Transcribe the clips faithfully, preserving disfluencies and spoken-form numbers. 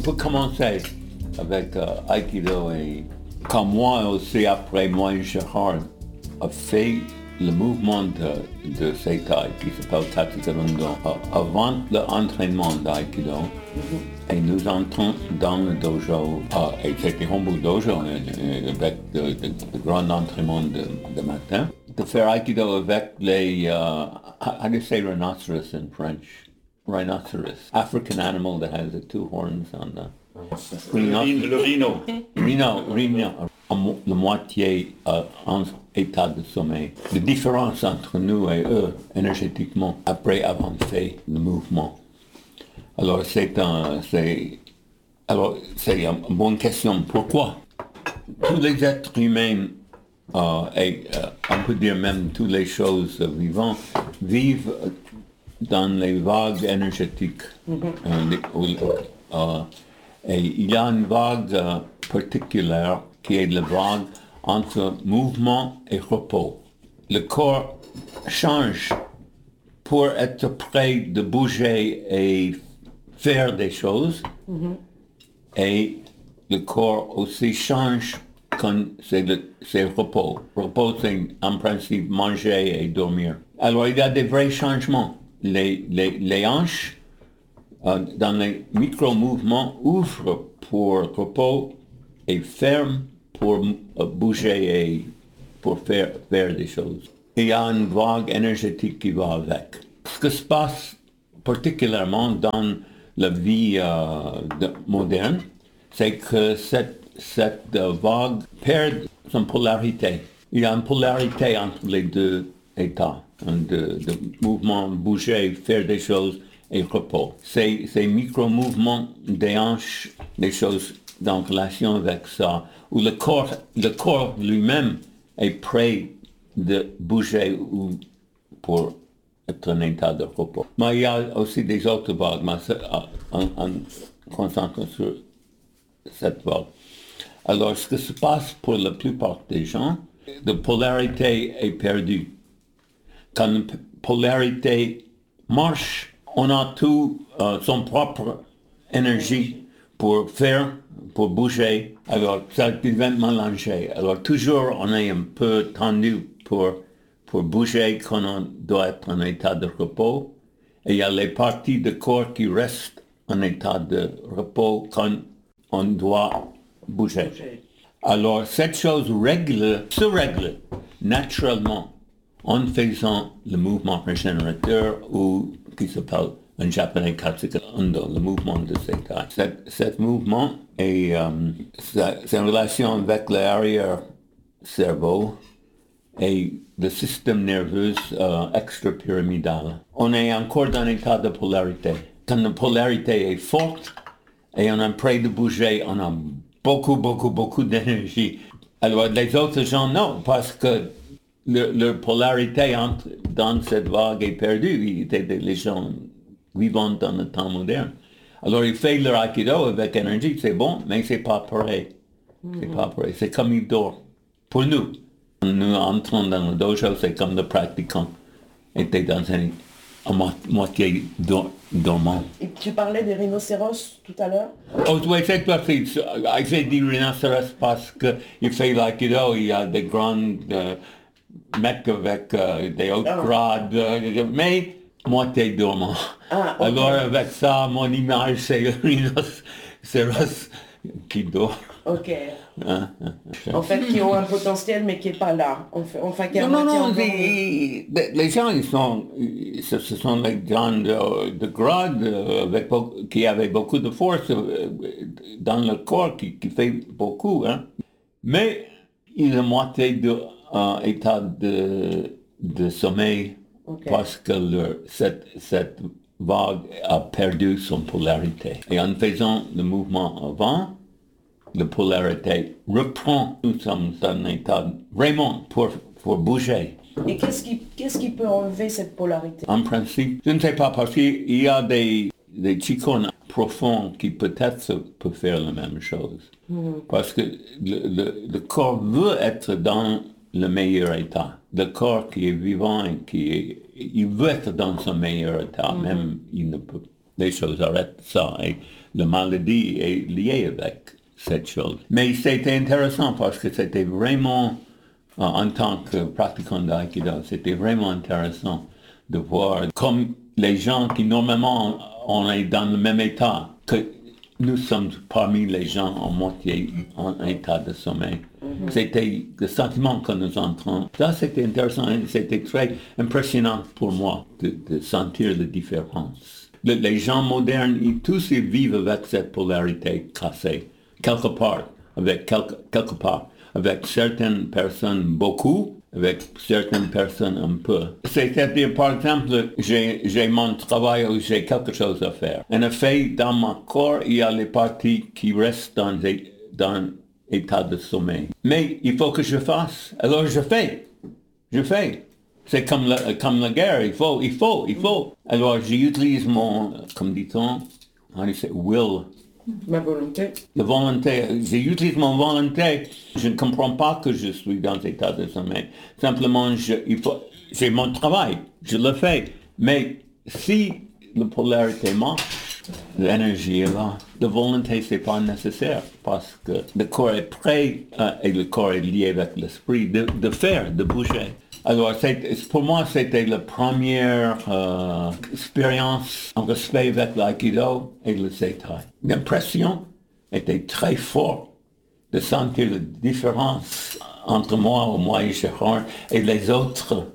peut commencer avec euh, Aikido et comme moi aussi, après moi, Gérard a fait le mouvement de, de Seitai qui s'appelle Tatsukarundo avant l'entraînement d'Aikido. Mm-hmm. Et nous entrons dans le dojo, euh, et c'était Hombu Dojo euh, avec le, le, le grand entraînement de, de matin. De faire Aikido avec les, uh, how do you say rhinoceros in French? Rhinoceros, African animal that has the two horns on the... Le, le rhino. Rhino, rhino. La moitié euh, en état de sommeil. La différence entre nous et eux, énergétiquement, après avoir fait le mouvement. Alors, c'est un, c'est, alors, c'est une bonne question. Pourquoi? Tous les êtres humains, euh, et euh, on peut dire même toutes les choses vivantes, vivent dans les vagues énergétiques. Mm-hmm. euh, euh, et il y a une vague euh, particulière qui est la vague entre mouvement et repos. Le corps change pour être prêt de bouger et faire des choses. Mm-hmm. Et le corps aussi change quand c'est le c'est repos. Repos, c'est en principe manger et dormir. Alors il y a des vrais changements. Les, les, les hanches, euh, dans les micro-mouvements, ouvrent pour repos et ferment pour euh, bouger et pour faire, faire des choses. Il y a une vague énergétique qui va avec. Ce qui se passe particulièrement dans la vie euh, de, moderne, c'est que cette, cette euh, vague perd son polarité. Il y a une polarité entre les deux états, de, de mouvement, bouger, faire des choses et repos. Ces, ces micro-mouvements des hanches, des choses en relation avec ça, où le corps, le corps lui-même est prêt de bouger ou pour être en état de repos. Mais il y a aussi des autres vagues, mais on, on concentre sur cette vague. Alors, ce qui se passe pour la plupart des gens, la polarité est perdue. Quand la polarité marche, on a tout euh, son propre énergie pour faire, pour bouger. Alors, ça devient mélangé. Alors, toujours, on est un peu tendu pour, pour bouger quand on doit être en état de repos. Et il y a les parties du corps qui restent en état de repos quand on doit bouger. Alors, cette chose règle, se règle naturellement en faisant le mouvement régénérateur ou qui s'appelle en japonais Katsuka Undo, le mouvement de Seitai. Cet, cet mouvement est, um, c'est en relation avec l'arrière-cerveau et le système nerveux euh, extra-pyramidal. On est encore dans un état de polarité. Quand la polarité est forte et on est prêt de bouger, on a beaucoup, beaucoup, beaucoup d'énergie. Alors les autres gens, non, parce que leur le polarité entre, dans cette vague est perdue. Ils étaient les gens vivant dans le temps moderne. Alors ils font leur aikido avec énergie, c'est bon, mais c'est pas pareil. Mm-hmm. C'est pas pareil. C'est comme ils dorment. Pour nous, nous entrons dans le dojo, c'est comme le pratiquant était dans un à moitié dormant. Et tu parlais des rhinocéros tout à l'heure? Oh, oui, c'est toi, j'ai dit rhinocéros parce qu'il fait l'aïkido, il y a des grands euh, mecs avec euh, des hautes oh. grades, euh, mais moitié dormant. Ah, okay. Alors avec ça, mon image, c'est le rhinocéros qui dort. Ok. Hein, hein, en fait, qui ont un potentiel, mais qui n'est pas là. Enfin, qui non, non, non, les, les gens, ils sont, ce, ce sont les gens de, de grade avec, qui avaient beaucoup de force dans le corps, qui, qui fait beaucoup. Hein. Mais ils ont moitié d'un état de, de sommeil okay. parce que leur, cette, cette vague a perdu son polarité. Et en faisant le mouvement avant, la polarité reprend, nous sommes dans un état vraiment pour, pour bouger. Et qu'est-ce qui, qu'est-ce qui peut enlever cette polarité? En principe, je ne sais pas, parce qu'il y a des, des chikons profonds qui peut-être peuvent faire la même chose. Mm. Parce que le, le, le corps veut être dans le meilleur état. Le corps qui est vivant, qui est, il veut être dans son meilleur état, mm. même il ne peut, les choses arrêtent ça. Et la maladie est liée avec cette chose. Mais c'était intéressant parce que c'était vraiment, euh, en tant que pratiquant d'aïkido, c'était vraiment intéressant de voir comme les gens qui normalement on est dans le même état, que nous sommes parmi les gens en moitié en état de sommeil. Mm-hmm. C'était le sentiment que nous entrons. Ça, c'était intéressant et c'était très impressionnant pour moi de, de sentir la différence. Le, les gens modernes, ils, tous ils vivent avec cette polarité cassée, quelque part, avec quelque, quelque part, avec certaines personnes beaucoup, avec certaines personnes un peu. C'est-à-dire, par exemple, j'ai, j'ai mon travail où j'ai quelque chose à faire. En effet, dans mon corps, il y a les parties qui restent dans, dans état de sommeil. Mais il faut que je fasse. Alors je fais. Je fais. C'est comme la, comme la guerre. Il faut, il faut, il faut. Alors j'utilise mon, comme dit-on, on dit will. Ma volonté. La volonté, j'utilise mon volonté. Je ne comprends pas que je suis dans l'état de sommeil. Simplement, je, il faut, c'est mon travail. Je le fais. Mais si la polarité marche, l'énergie est là. La volonté, c'est pas nécessaire parce que le corps est prêt euh, et le corps est lié avec l'esprit de, de faire, de bouger. Alors, c'est, pour moi, c'était la première euh, expérience en respect avec l'aïkido et le setai. L'impression était très forte de sentir la différence entre moi, ou moi et Gérard, et les autres,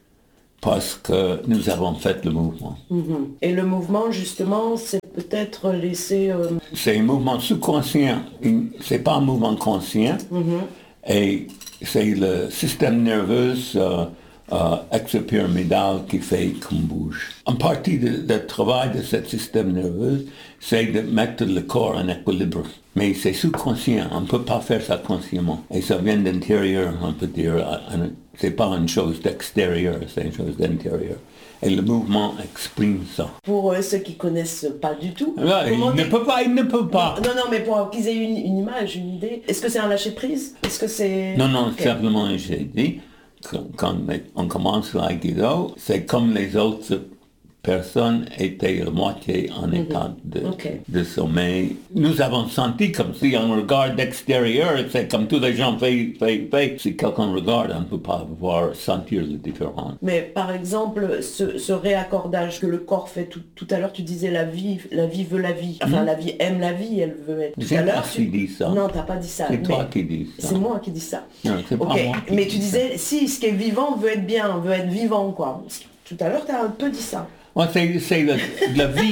parce que nous avons fait le mouvement. Mm-hmm. Et le mouvement, justement, c'est peut-être laissé... Euh... C'est un mouvement sous-conscient, c'est pas un mouvement conscient, mm-hmm. Et c'est le système nerveux euh, euh, extrapyramidal qui fait qu'on bouge. En partie du travail de ce système nerveux, c'est de mettre le corps en équilibre. Mais c'est sous-conscient, on ne peut pas faire ça consciemment. Et ça vient d'intérieur, on peut dire. C'est pas une chose d'extérieur, c'est une chose d'intérieur. Et le mouvement exprime ça. Pour euh, ceux qui ne connaissent pas du tout... Là, il ne peut pas, il ne peut pas. Non, non, mais pour qu'ils aient une, une image, une idée. Est-ce que c'est un lâcher-prise? Est-ce que c'est... Non, non, okay. Simplement, j'ai dit, quand, quand on commence l'aïkido, c'est comme les autres personnes étaient la moitié en mm-hmm. état de, okay. de sommeil. Nous avons senti comme si on regarde d'extérieur, c'est comme tous les gens fait, fait, fait. Si quelqu'un regarde, on ne peut pas voir, sentir la différence. Mais par exemple, ce, ce réaccordage que le corps fait, tout, tout à l'heure tu disais la vie, la vie veut la vie. Enfin, mm-hmm. la vie aime la vie, elle veut être. Tout j'ai à l'heure, pas tu... dit ça. Non, t'as pas dit ça. C'est toi qui dis ça. C'est moi qui dis ça. Non, c'est okay. pas moi qui mais dis tu disais, ça. Si ce qui est vivant veut être bien, veut être vivant, quoi. Tout à l'heure, tu as un peu dit ça. Ouais, c'est, c'est la, la vie,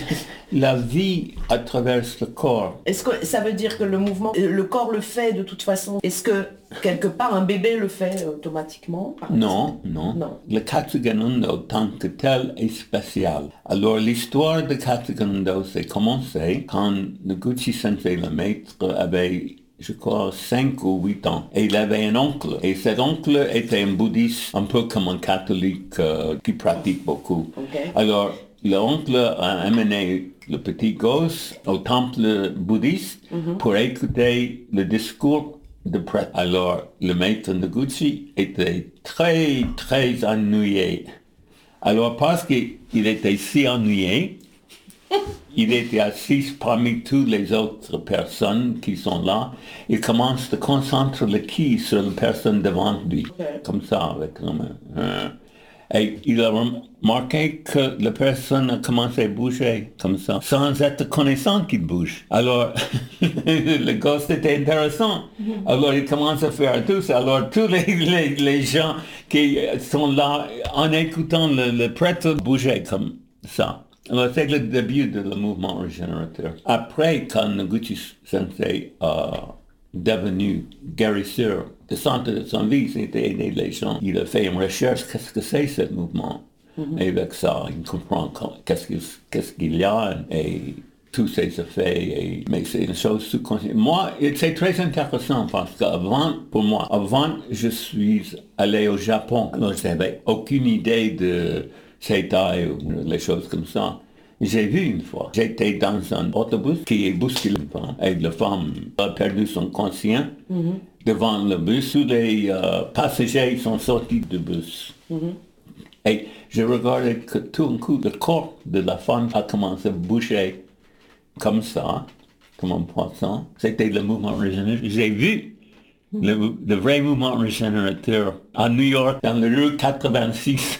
la vie à travers le corps. Est-ce que ça veut dire que le mouvement, le corps le fait de toute façon? Est-ce que quelque part un bébé le fait automatiquement? Non, non, non. Le Katsuganundo tant que tel est spécial. Alors l'histoire de Katsuganundo s'est commencée quand Noguchi Sensei, le maître, avait, je crois, cinq ou huit ans. Et il avait un oncle. Et cet oncle était un bouddhiste, un peu comme un catholique euh, qui pratique beaucoup. Okay. Alors, l'oncle a amené le petit gosse au temple bouddhiste mm-hmm. pour écouter le discours de prêtre. Alors, le maître Noguchi était très, très ennuyé. Alors, parce qu'il était si ennuyé, il était assis parmi toutes les autres personnes qui sont là. Il commence à concentrer le ki sur la personne devant lui, okay. Comme ça, avec comme euh, et il a remarqué que la personne a commencé à bouger comme ça, sans être connaissant qu'il bouge. Alors, le gosse était intéressant. Alors, il commence à faire tout ça. Alors, tous les, les, les gens qui sont là, en écoutant le, le prêtre bouger comme ça. Alors, c'est le début de le mouvement régénérateur. Après, quand Noguchi Sensei a devenu guérisseur, le centre de son vie, c'était aider les gens. Il a fait une recherche, qu'est-ce que c'est ce mouvement? Mm-hmm. Et avec ça, il comprend qu'est-ce qu'il, qu'est-ce qu'il y a et tous ses effets. Et, mais c'est une chose sous-consciente. Moi, c'est très intéressant parce qu'avant, pour moi, avant, je suis allé au Japon. Alors, je n'avais aucune idée de Setai ou les choses comme ça. J'ai vu une fois, j'étais dans un autobus qui est bousculé une femme, et la femme a perdu son conscient mm-hmm. devant le bus où les euh, passagers sont sortis du bus. Mm-hmm. Et je regardais que tout d'un coup, le corps de la femme a commencé à bouger comme ça, comme un poisson. C'était le mouvement régénérateur. J'ai vu le, le vrai mouvement régénérateur à New York, dans le rue quatre-vingt-six.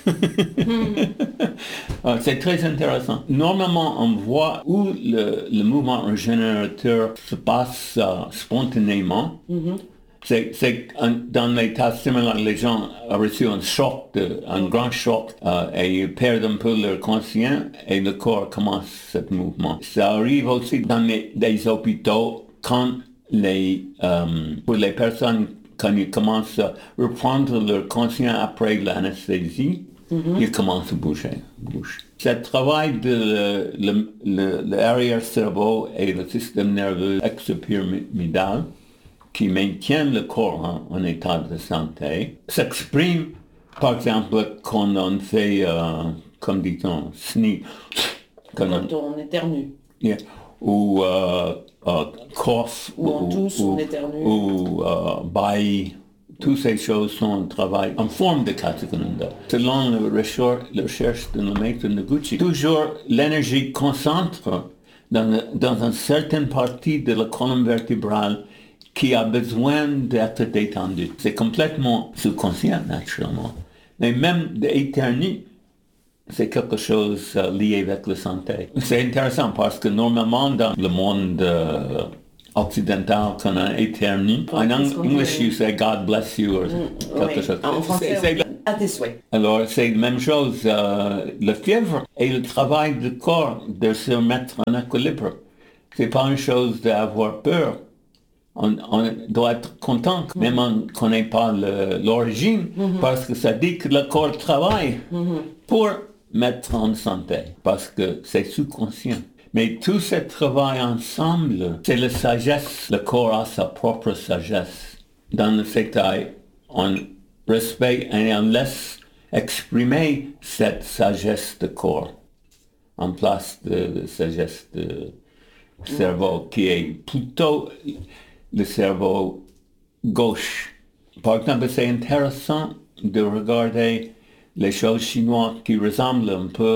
Mm. C'est très intéressant. Normalement, on voit où le, le mouvement régénérateur se passe uh, spontanément. Mm-hmm. C'est, c'est un, dans l'état similaire, les gens ont reçu un choc, de, un grand choc, euh, et ils perdent un peu leur conscience et le corps commence ce mouvement. Ça arrive aussi dans les, les hôpitaux quand les, euh, pour les personnes, quand ils commencent à reprendre leur conscience après l'anesthésie, mm-hmm. ils commencent à bouger. bouger. Ce travail de le, le, le arrière-cerveau et le système nerveux extrapyramidal qui maintient le corps hein, en état de santé, s'exprime, par exemple, quand on fait, euh, comme dit-on, sneeze. Quand, quand on, on éternue. Yeah, ou euh, euh, cough. Ou on tousse, ou on éternue. Ou euh, baille. Toutes ces choses sont un travail en forme de Katsukunanda. Selon la recherche de le maître Noguchi, toujours l'énergie concentre dans, dans une certaine partie de la colonne vertébrale qui a besoin d'être détendu. C'est complètement subconscient, naturellement. Mais même d'éternuer, c'est quelque chose uh, lié avec la santé. C'est intéressant parce que normalement, dans le monde euh, occidental, quand on éternue, en anglais, you say God bless you, ou mm, quelque oui. chose. En français, c'est, c'est, à tes souhaits. Alors, c'est la même chose. Euh, la fièvre et le travail du corps de se mettre en équilibre. C'est pas une chose d'avoir peur. On, on doit être content, mm-hmm. même on ne connaît pas le, l'origine, mm-hmm. parce que ça dit que le corps travaille mm-hmm. pour mettre en santé, parce que c'est subconscient. Mais tout ce travail ensemble, c'est la sagesse. Le corps a sa propre sagesse. Dans le sectail, on respecte et on laisse exprimer cette sagesse de corps en place de la sagesse de cerveau, qui est plutôt le cerveau gauche. Par exemple, c'est intéressant de regarder les choses chinoises qui ressemblent un peu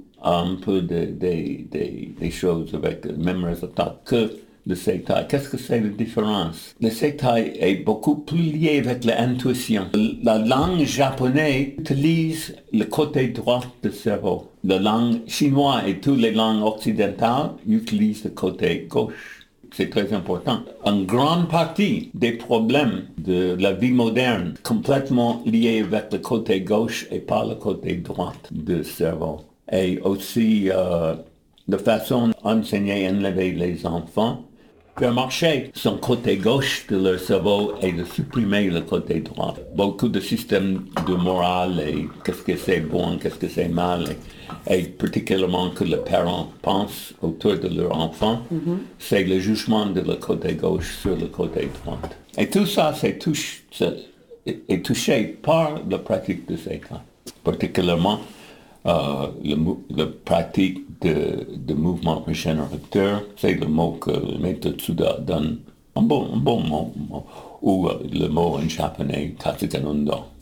à un peu des de, de, de choses avec le même résultat que le Seitai. Qu'est-ce que c'est la différence? Le Seitai est beaucoup plus lié avec l'intuition. La langue japonaise utilise le côté droit du cerveau. La langue chinoise et toutes les langues occidentales utilisent le côté gauche. C'est très important. Une grande partie des problèmes de la vie moderne complètement liés avec le côté gauche et pas le côté droit du cerveau. Et aussi, euh, la façon d'enseigner et d'élever les enfants, faire marcher son côté gauche de leur cerveau et de supprimer le côté droit. Beaucoup de systèmes de morale et qu'est-ce que c'est bon, qu'est-ce que c'est mal, et, et particulièrement que les parents pensent autour de leur enfant, mm-hmm. c'est le jugement de le côté gauche sur le côté droit. Et tout ça, c'est, touche, c'est est touché par la pratique de Seitai, particulièrement Euh, le, le pratique de, de mouvement régénérateur, c'est le mot que le maître Tsuda donne, un bon, un bon mot, ou uh, le mot en japonais, Katsukananda.